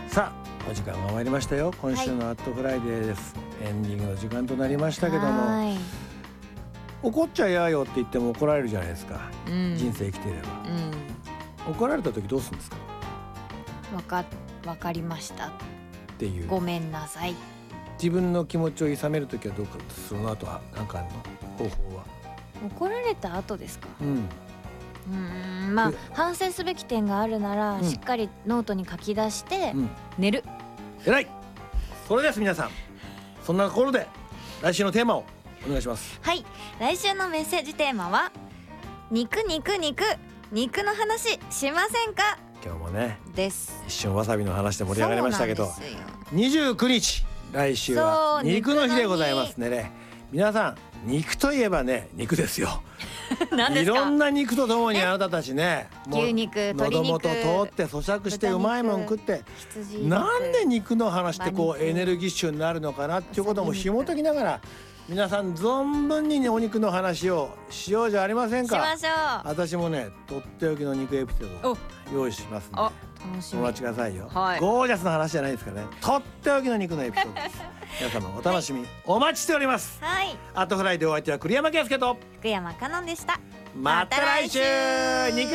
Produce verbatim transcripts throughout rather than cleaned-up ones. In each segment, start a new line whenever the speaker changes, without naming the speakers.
さあお時間が参りましたよ。今週のアットフライデーです、はい、エンディングの時間となりましたけども、怒っちゃやよって言っても怒られるじゃないですか、うん、人生生きていれば、うん、怒られた時どうするんですか？
わか、わかりましたっていう、ごめんなさい。
自分の気持ちをいさめる時はどうか、その後は何かあるの？方法は。
怒られた後ですか？うん、うーん、まあ反省すべき点があるなら、うん、しっかりノートに書き出して、うん、寝る。
偉い。それです皆さん。そんなところで来週のテーマをお願いします。
はい、来週のメッセージテーマは肉肉肉肉の話しませんか？
今日もね
です。
一瞬わさびの話で盛り上がりましたけど、にじゅうくにち来週は肉の日でございますね。皆さん肉といえばね、肉ですよ。
何ですか？
いろんな肉とともにあなたたちね、
牛肉、鶏肉、
喉元通って咀嚼してうまいもん食って、なんで肉の話ってこうエネルギッシュになるのかなっていうことも紐解きながら、皆さん存分に、ね、お肉の話をしようじゃありませんか。
しましょう。
私もね、とっておきの肉エピソードを用意しますのでお待ちくださいよ、はい、ゴージャスな話じゃないですからね、とっておきの肉のエピソードです皆様お楽しみ、はい、お待ちしております。はい、アットフライでお相手は栗山圭介と
福山香音でした。
また来週。肉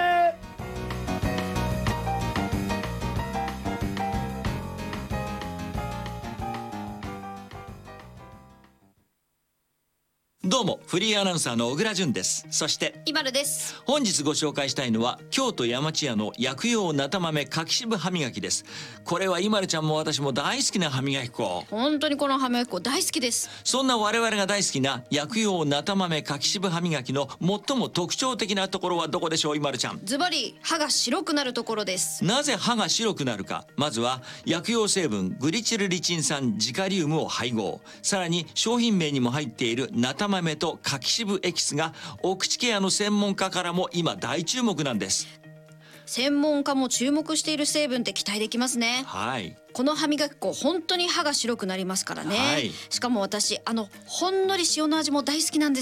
どうもフリーアナウンサーの小倉淳です。そして
イバルです。
本日ご紹介したいのは京都山千屋の薬用なた豆柿渋歯磨きです。これはイマルちゃんも私も大好きな歯磨き粉。
本当にこの歯磨き粉大好きです。
そんな我々が大好きな薬用なた豆柿渋歯磨きの最も特徴的なところはどこでしょう、イマルちゃん。
ズバリ歯が白くなるところです。
なぜ歯が白くなるか。まずは薬用成分グリチルリチン酸ジカリウムを配合、さらに商品名にも入っているなた豆と柿渋エキスがお口ケアの専門家からも今大注目なんです。
専門家も注目している成分って期待できますね。
はい、
この歯磨き粉本当に歯が白くなりますからね、はい、しかも私あのほんのり塩の味も大好きなんです。